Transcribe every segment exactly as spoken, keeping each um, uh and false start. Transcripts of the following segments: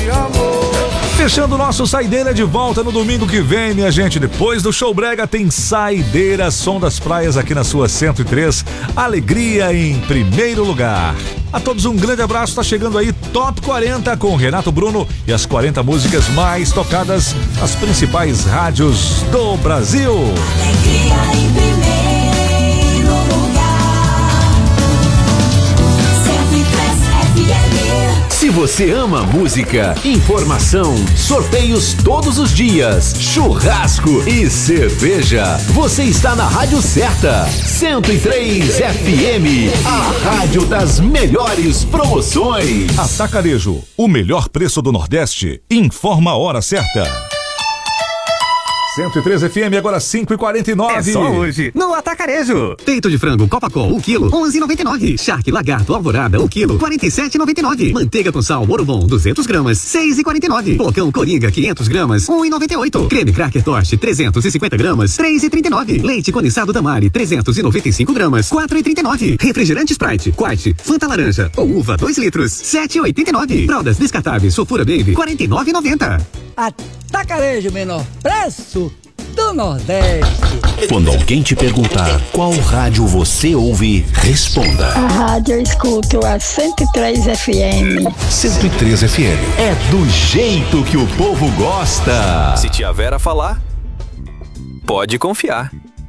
Fechando o nosso Saideira de volta no domingo que vem, minha gente. Depois do Show Brega tem Saideira, Som das Praias aqui na sua cento e três. Alegria em primeiro lugar. A todos um grande abraço, tá chegando aí Top quarenta com Renato Bruno e as quarenta músicas mais tocadas nas principais rádios do Brasil. Alegria em primeiro lugar. cento e três F M. Se você ama música, informação, sorteios todos os dias, churrasco e cerveja, você está na rádio certa. cento e três F M, a rádio das melhores promoções. Atacarejo, o melhor preço do Nordeste. Informa a hora certa. cento e três F M, agora cinco e quarenta e nove. É só hoje, no Atacarejo. Peito de frango Copacol, o quilo, onze e noventa e nove. Charque Lagarto Alvorada, o quilo, quarenta e sete e noventa e nove. Manteiga com sal Morobon, duzentas gramas, seis e quarenta e nove. Flocão Coringa, quinhentas gramas, um e noventa e oito. Creme Cracker Toast, trezentas e cinquenta gramas, três e trinta e nove. Leite condensado Damari, trezentas e noventa e cinco gramas, quatro e trinta e nove. Refrigerante Sprite, Quite, Fanta Laranja ou Uva, dois litros, sete e oitenta e nove. Fraldas descartáveis Sofura Baby, quarenta e nove e noventa. Atacarejo, menor preço do Nordeste. Quando alguém te perguntar qual rádio você ouve, responda. A rádio eu escuto a cento e três F M. cento e três F M. É do jeito que o povo gosta. Se tia Vera falar, pode confiar.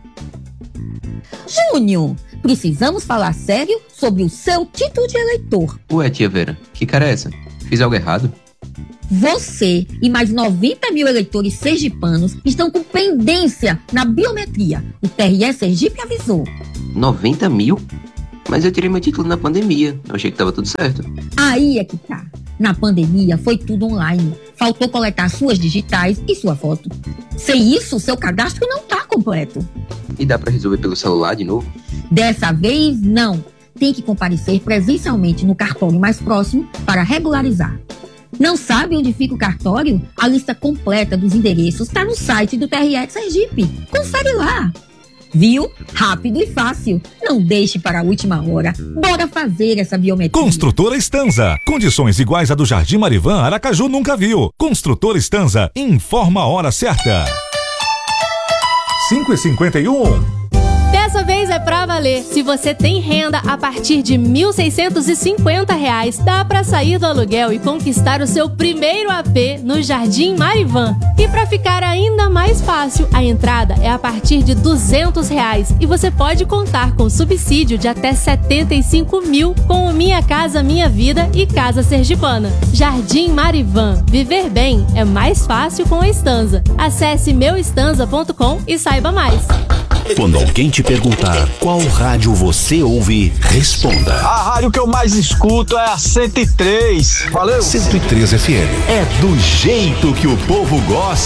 Júnior, precisamos falar sério sobre o seu título de eleitor. Ué, tia Vera, que cara é essa? Fiz algo errado? Você e mais noventa mil eleitores sergipanos estão com pendência na biometria. O T R E Sergipe avisou. noventa mil? Mas eu tirei meu título na pandemia. Eu achei que tava tudo certo. Aí é que tá. Na pandemia foi tudo online. Faltou coletar suas digitais e sua foto. Sem isso, seu cadastro não tá completo. E dá pra resolver pelo celular de novo? Dessa vez, não. Tem que comparecer presencialmente no cartório mais próximo para regularizar. Não sabe onde fica o cartório? A lista completa dos endereços está no site do T R E Sergipe. Confere lá. Viu? Rápido e fácil. Não deixe para a última hora. Bora fazer essa biometria. Construtora Estanza. Condições iguais à do Jardim Marivan, Aracaju nunca viu. Construtora Estanza. Informa a hora certa. cinco e cinquenta e um. Dessa vez é pra valer. Se você tem renda a partir de mil seiscentos e cinquenta reais, dá pra sair do aluguel e conquistar o seu primeiro A P no Jardim Marivan. E pra ficar ainda mais fácil, a entrada é a partir de duzentos reais e você pode contar com subsídio de até setenta e cinco mil com o Minha Casa Minha Vida e Casa Sergipana. Jardim Marivan. Viver bem é mais fácil com a Estanza. Acesse meu estanza ponto com e saiba mais. Quando alguém te perguntar qual rádio você ouve, responda. A rádio que eu mais escuto é a cento e três. Valeu! cento e três F M. É do jeito que o povo gosta.